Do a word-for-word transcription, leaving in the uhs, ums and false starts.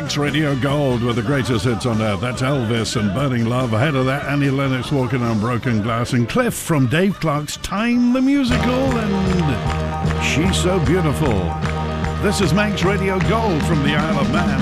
Manx Radio Gold with the greatest hits on earth. That's Elvis and Burning Love. Ahead of that, Annie Lennox, Walking on Broken Glass, and Cliff from Dave Clark's Time the Musical and She's So Beautiful. This is Manx Radio Gold from the Isle of Man.